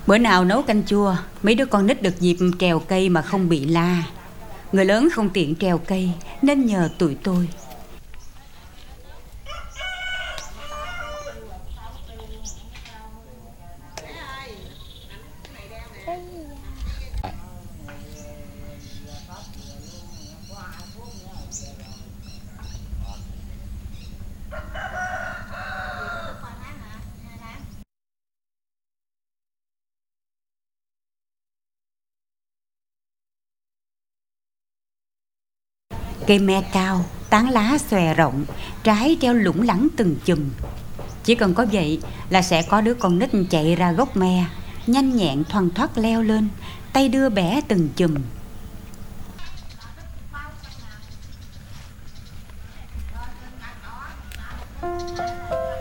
Bữa nào nấu canh chua, mấy đứa con nít được dịp trèo cây mà không bị la. Người lớn không tiện trèo cây nên nhờ tụi tôi. Cây me cao, tán lá xòe rộng, trái treo lủng lẳng từng chùm. Chỉ cần có vậy là sẽ có đứa con nít chạy ra gốc me, nhanh nhẹn thoăn thoắt leo lên, tay đưa bẻ từng chùm.